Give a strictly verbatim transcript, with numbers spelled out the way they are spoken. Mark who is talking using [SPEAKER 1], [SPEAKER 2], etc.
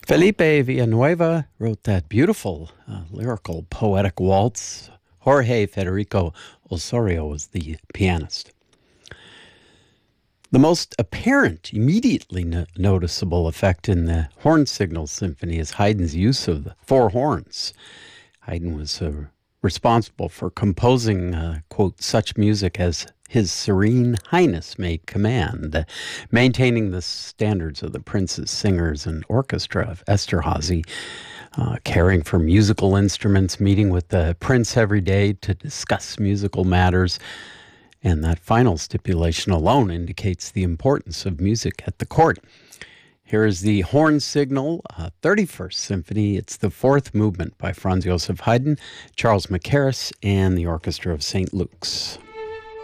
[SPEAKER 1] Felipe Villanueva wrote that beautiful uh, lyrical poetic waltz. Jorge Federico Osorio was the pianist. The most apparent, immediately no- noticeable effect in the Horn Signal Symphony is Haydn's use of the four horns. Haydn was uh, responsible for composing, uh, quote, such music as His Serene Highness may command, maintaining the standards of the prince's singers and orchestra of Esterhazy, uh, caring for musical instruments, meeting with the prince every day to discuss musical matters. And that final stipulation alone indicates the importance of music at the court. Here is the Horn Signal, uh, thirty-first Symphony. It's the fourth movement by Franz Joseph Haydn, Charles Mackerras, and the Orchestra of Saint Luke's.